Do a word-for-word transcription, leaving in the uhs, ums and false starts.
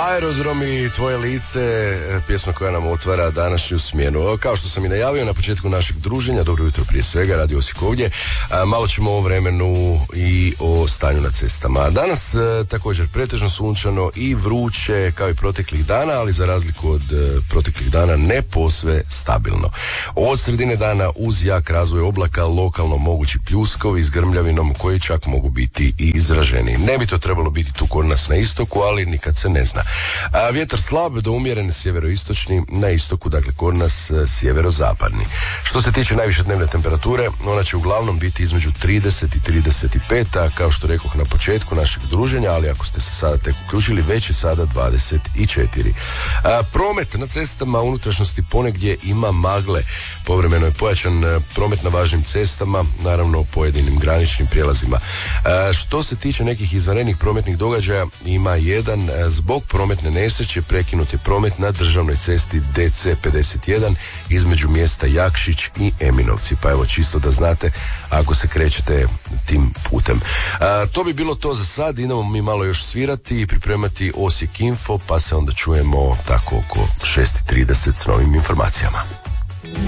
Aerodromi, tvoje lice, pjesma koja nam otvara današnju smjenu. Kao što sam i najavio na početku našeg druženja, dobro jutro prije svega, Radio Osijek ovdje, malo ćemo o vremenu i o stanju na cestama. Danas također pretežno sunčano i vruće kao i proteklih dana, ali za razliku od proteklih dana ne posve stabilno. Od sredine dana uz jak razvoj oblaka lokalno mogući pljuskovi s grmljavinom koji čak mogu biti i izraženi. Ne bi to trebalo biti tu kod nas na istoku, ali nikad se ne zna. A vjetar slab do umjeren sjeveroistočni, na istoku, dakle kod nas sjeverozapadni. Što se tiče najviše dnevne temperature, ona će uglavnom biti između trideset i trideset pet, a kao što rekoh na početku našeg druženja, ali ako ste se sada tek uključili, već je sada dvadeset četiri. A, promet na cestama unutrašnjosti ponegdje ima magle. Povremeno je pojačan promet na važnim cestama, naravno u pojedinim graničnim prijelazima. A, što se tiče nekih izvanrednih prometnih događaja, ima jedan. Zbog prometne nesreće prekinut je promet na državnoj cesti D C pedeset jedan između mjesta Jakšić i Eminovci. Pa evo, čisto da znate ako se krećete tim putem. A, to bi bilo to za sad. Idemo mi malo još svirati i pripremati Osijek Info, pa se onda čujemo tako oko šest i trideset s novim informacijama.